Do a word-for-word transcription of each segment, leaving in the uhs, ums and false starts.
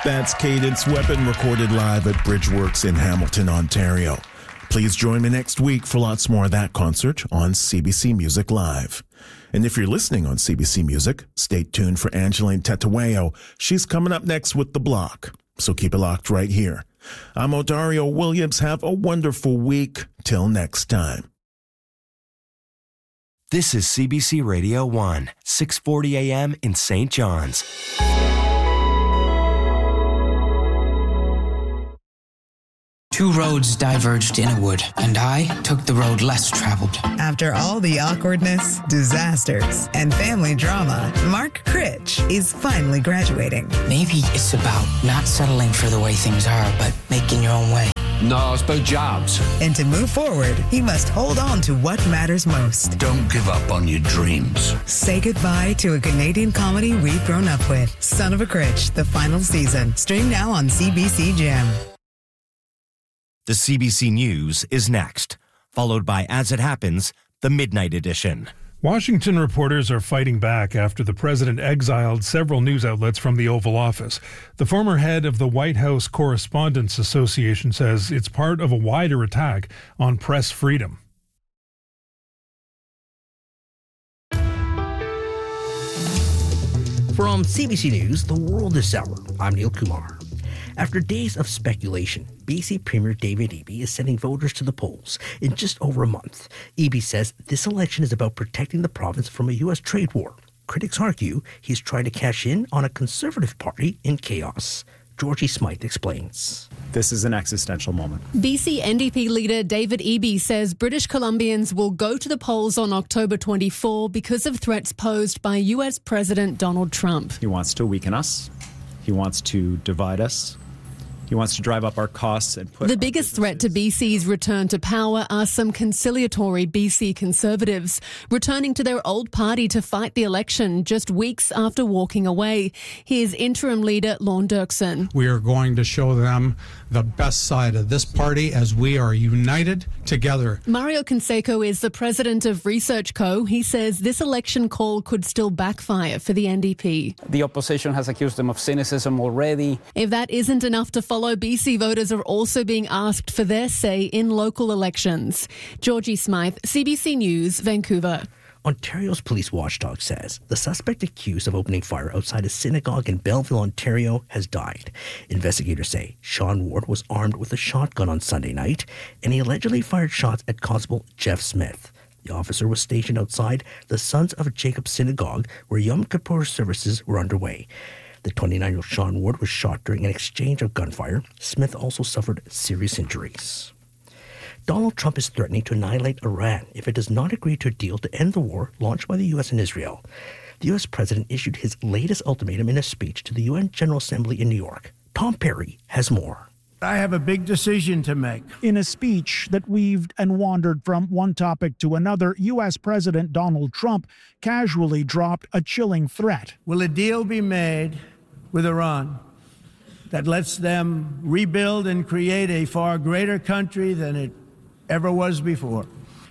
That's Cadence Weapon, recorded live at Bridgeworks in Hamilton, Ontario. Please join me next week for lots more of that concert on C B C Music Live. And if you're listening on C B C Music, stay tuned for Angeline Tetawayo. She's coming up next with The Block. So keep it locked right here. I'm Odario Williams. Have a wonderful week. Till next time. This is C B C Radio one, six forty a.m. in Saint John's. Two roads diverged in a wood, and I took the road less traveled. After all the awkwardness, disasters, and family drama, Mark Critch is finally graduating. Maybe it's about not settling for the way things are, but making your own way. No, it's about jobs. And to move forward, he must hold on to what matters most. Don't give up on your dreams. Say goodbye to a Canadian comedy we've grown up with. Son of a Critch, the final season. Stream now on C B C Gem. The C B C News is next, followed by As It Happens, the Midnight Edition. Washington reporters are fighting back after the president exiled several news outlets from the Oval Office. The former head of the White House Correspondents Association says it's part of a wider attack on press freedom. From C B C News, The World This Hour, I'm Neil Kumar. After days of speculation, B C Premier David Eby is sending voters to the polls in just over a month. Eby says this election is about protecting the province from a U S trade war. Critics argue he's trying to cash in on a Conservative Party in chaos. Georgie Smythe explains. This is an existential moment. B C N D P leader David Eby says British Columbians will go to the polls on October twenty-fourth because of threats posed by U S President Donald Trump. He wants to weaken us. He wants to divide us. He wants to drive up our costs and put... The biggest threat to B C's return to power are some conciliatory B C Conservatives, returning to their old party to fight the election just weeks after walking away. Here's interim leader Lorne Dirksen. We are going to show them the best side of this party as we are united together. Mario Canseco is the president of Research Co. He says this election call could still backfire for the N D P. The opposition has accused them of cynicism already. If that isn't enough to follow, B C voters are also being asked for their say in local elections. Georgie Smythe, C B C News, Vancouver. Ontario's police watchdog says the suspect accused of opening fire outside a synagogue in Belleville, Ontario, has died. Investigators say Sean Ward was armed with a shotgun on Sunday night, and he allegedly fired shots at Constable Jeff Smith. The officer was stationed outside the Sons of Jacob Synagogue, where Yom Kippur services were underway. The twenty-nine-year-old Sean Ward was shot during an exchange of gunfire. Smith also suffered serious injuries. Donald Trump is threatening to annihilate Iran if it does not agree to a deal to end the war launched by the U S and Israel. The U S president issued his latest ultimatum in a speech to the U N General Assembly in New York. Tom Perry has more. I have a big decision to make. In a speech that weaved and wandered from one topic to another, U S President Donald Trump casually dropped a chilling threat. Will a deal be made with Iran that lets them rebuild and create a far greater country than it ever was before?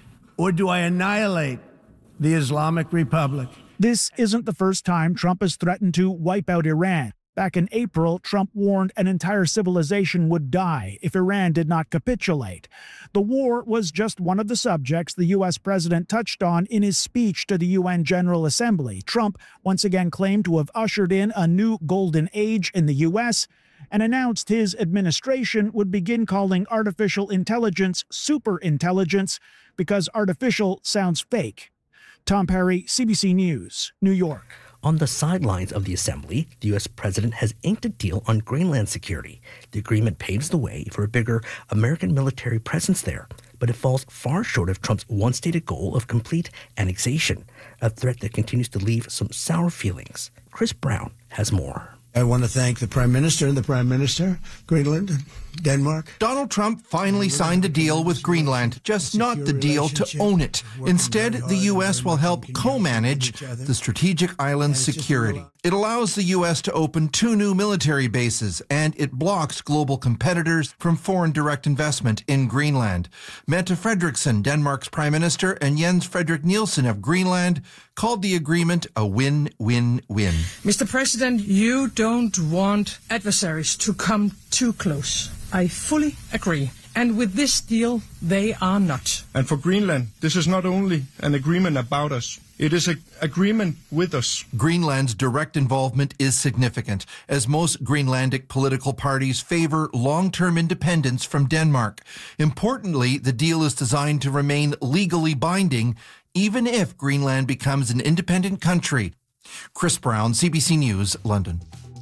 Or do I annihilate the Islamic Republic? This isn't the first time Trump has threatened to wipe out Iran. Back in April, Trump warned an entire civilization would die if Iran did not capitulate. The war was just one of the subjects the U S president touched on in his speech to the U N General Assembly. Trump once again claimed to have ushered in a new golden age in the U S and announced his administration would begin calling artificial intelligence superintelligence because artificial sounds fake. Tom Perry, C B C News, New York. On the sidelines of the assembly, the U S president has inked a deal on Greenland security. The agreement paves the way for a bigger American military presence there, but it falls far short of Trump's once-stated goal of complete annexation, a threat that continues to leave some sour feelings. Chris Brown has more. I want to thank the Prime Minister and the Prime Minister, Greenland, Denmark? Donald Trump finally signed a deal with Greenland, just not the deal to own it. Instead, the U S will help co-manage the strategic island's security. It allows the U S to open two new military bases, and it blocks global competitors from foreign direct investment in Greenland. Mette Frederiksen, Denmark's Prime Minister, and Jens Frederik Nielsen of Greenland called the agreement a win-win-win. Mister President, you don't want adversaries to come too close. I fully agree. And with this deal, they are not. And for Greenland, this is not only an agreement about us. It is an agreement with us. Greenland's direct involvement is significant, as most Greenlandic political parties favor long-term independence from Denmark. Importantly, the deal is designed to remain legally binding, even if Greenland becomes an independent country. Chris Brown, C B C News, London.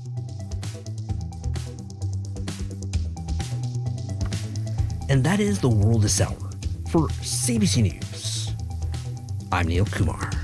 And that is The World This Hour. For C B C News, I'm Neil Kumar.